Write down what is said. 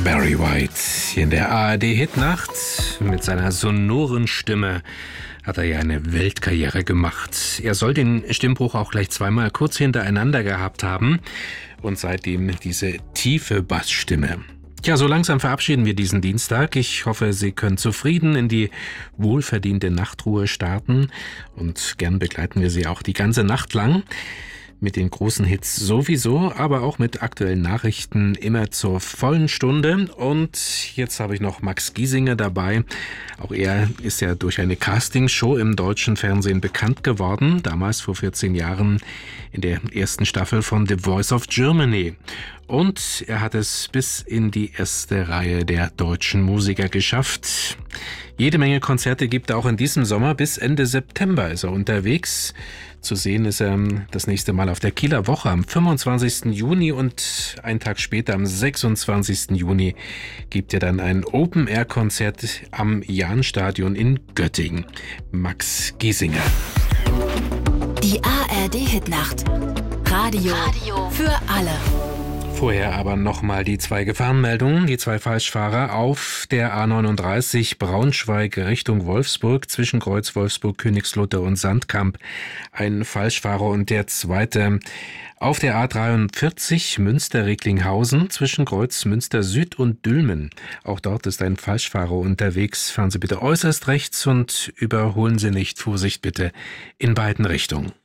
Barry White hier in der ARD-Hitnacht. Mit seiner sonoren Stimme hat er ja eine Weltkarriere gemacht. Er soll den Stimmbruch auch gleich zweimal kurz hintereinander gehabt haben und seitdem diese tiefe Bassstimme. Ja, so langsam verabschieden wir diesen Dienstag. Ich hoffe, Sie können zufrieden in die wohlverdiente Nachtruhe starten und gern begleiten wir Sie auch die ganze Nacht lang. Mit den großen Hits sowieso, aber auch mit aktuellen Nachrichten immer zur vollen Stunde. Und jetzt habe ich noch Max Giesinger dabei. Auch er ist ja durch eine Castingshow im deutschen Fernsehen bekannt geworden. Damals vor 14 Jahren in der ersten Staffel von The Voice of Germany. Und er hat es bis in die erste Reihe der deutschen Musiker geschafft. Jede Menge Konzerte gibt er auch in diesem Sommer. Bis Ende September ist er unterwegs. Zu sehen ist er das nächste Mal auf der Kieler Woche am 25. Juni und einen Tag später am 26. Juni gibt er dann ein Open-Air-Konzert am Jahnstadion in Göttingen. Max Giesinger. Die ARD-Hitnacht. Radio für alle. Vorher aber nochmal die zwei Gefahrenmeldungen. Die zwei Falschfahrer auf der A39 Braunschweig Richtung Wolfsburg zwischen Kreuz Wolfsburg, Königslutter und Sandkamp. Ein Falschfahrer und der zweite auf der A43 Münster-Recklinghausen zwischen Kreuz Münster Süd und Dülmen. Auch dort ist ein Falschfahrer unterwegs. Fahren Sie bitte äußerst rechts und überholen Sie nicht. Vorsicht bitte in beiden Richtungen.